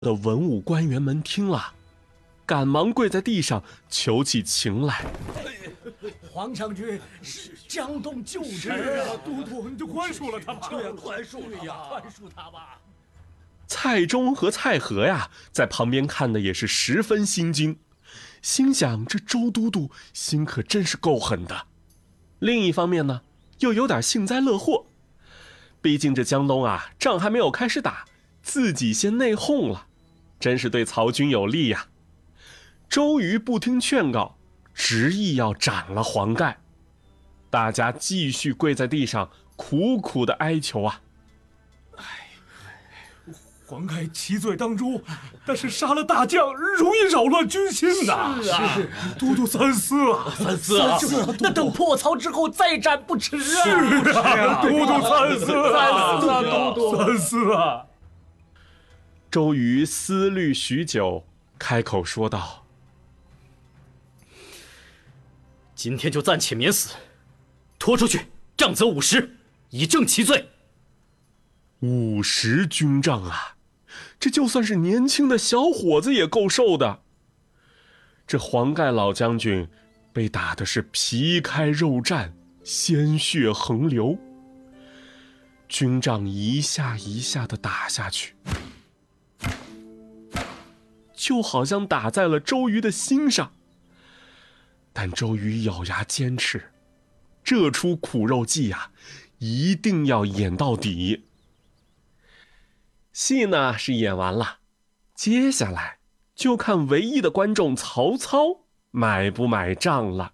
的文武官员们听了，赶忙跪在地上求起情来。 皇将军是江东旧臣啊， 都督你就宽恕了他吧。 对呀，宽恕他吧。 蔡中和蔡和呀，在旁边看的也是十分心惊，心想这周都督心可真是够狠的。另一方面呢，又有点幸灾乐祸，毕竟这江东啊，仗还没有开始打，自己先内讧了，真是对曹军有利呀。周瑜不听劝告，执意要斩了黄盖，大家继续跪在地上苦苦的哀求啊。 黄盖其罪当诛，但是杀了大将，容易扰乱军心呐。 是都督三思啊！ 三思啊！那等破曹之后再斩不迟啊！ 是啊，都督三思啊！ 都督三思啊！ 周瑜思虑许久，开口说道：“ 今天就暂且免死，拖出去杖责50，以正其罪。” 50军杖啊，这就算是年轻的小伙子也够受的。这黄盖老将军被打的是皮开肉绽，鲜血横流，军杖一下一下的打下去，就好像打在了周瑜的心上。但周瑜咬牙坚持，这出苦肉计啊，一定要演到底。戏呢是演完了，接下来就看唯一的观众曹操买不买账了。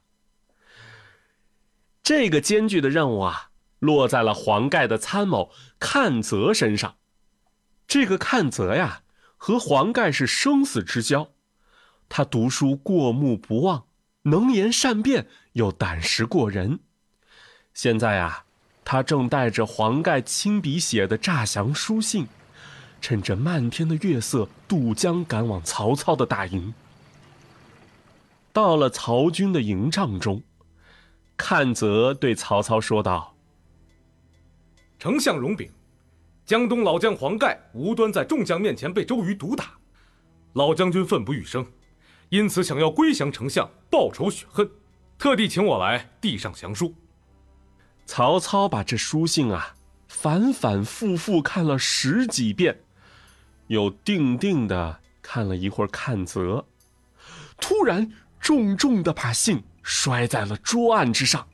这个艰巨的任务啊，落在了黄盖的参谋阚泽身上。这个阚泽呀，和黄盖是生死之交，他读书过目不忘，能言善辩，又胆识过人。现在啊，他正带着黄盖亲笔写的诈降书信，趁着漫天的月色渡江赶往曹操的大营。到了曹军的营帐中，阚泽对曹操说道：“ 丞相容禀，江东老将黄盖无端在众将面前被周瑜毒打，老将军奋不欲生，因此想要归降丞相，报仇雪恨，特地请我来递上降书。” 曹操把这书信啊反反复复看了10几遍，又定定地看了一会儿阚泽，突然重重地把信摔在了桌案之上。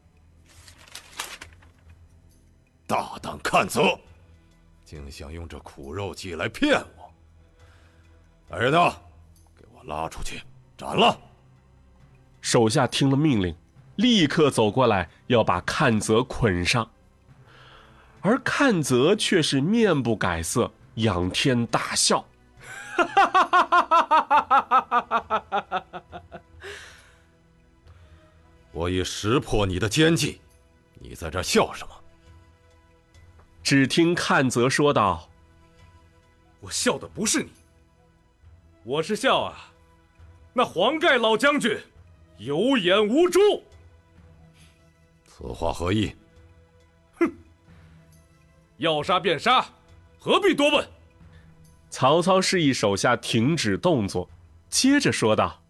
大胆阚泽，竟想用这苦肉计来骗我！来人呐，给我拉出去斩了！ 手下听了命令，立刻走过来要把阚泽捆上，而阚泽却是面不改色，仰天大笑。 我已识破你的奸计，你在这笑什么？ 只听阚泽说道：“ 我笑的不是你，我是笑啊，那黄盖老将军有眼无珠。” 此话何意？ 哼，要杀便杀，何必多问？ 曹操示意手下停止动作，接着说道：“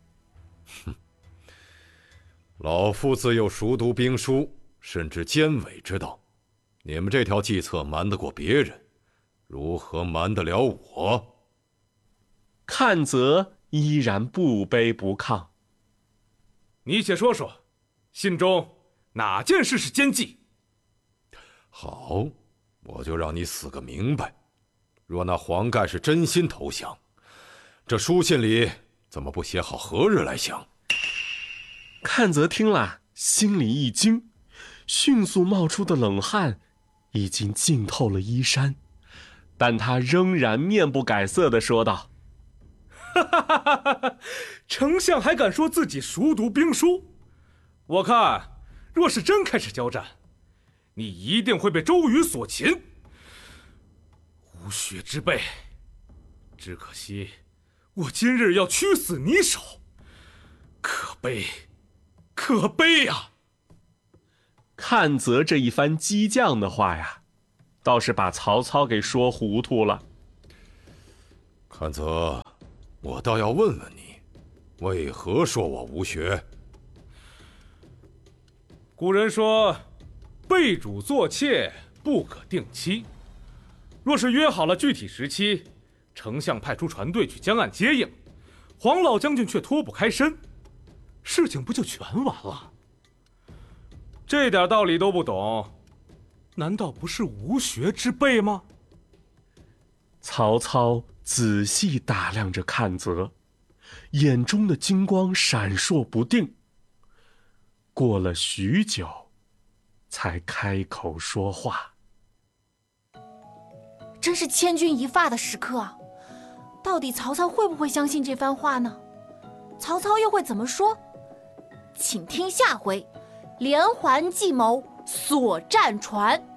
老夫自幼熟读兵书，深知奸伪之道。你们这条计策瞒得过别人，如何瞒得了我？” 阚泽依然不卑不亢：“ 你且说说，信中哪件事是奸计？” 好，我就让你死个明白。若那黄盖是真心投降，这书信里怎么不写好何日来降？ 阚泽听了，心里一惊，迅速冒出的冷汗已经浸透了衣衫，但他仍然面不改色地说道：“ 丞相还敢说自己熟读兵书？我看，若是真开始交战，你一定会被周瑜所擒。无血之辈，只可惜我今日要屈死你手，可悲，可悲呀！” 阚泽这一番激将的话呀，倒是把曹操给说糊涂了。 阚泽，我倒要问问你，为何说我无学？ 古人说，被主做妾不可定期。若是约好了具体时期，丞相派出船队去江岸接应，黄老将军却脱不开身，事情不就全完了？这点道理都不懂，难道不是无学之辈吗？ 曹操仔细打量着阚泽，眼中的金光闪烁不定。过了许久，才开口说话：“ 真是千钧一发的时刻啊！到底曹操会不会相信这番话呢？曹操又会怎么说？请听下回连环计谋所战船。”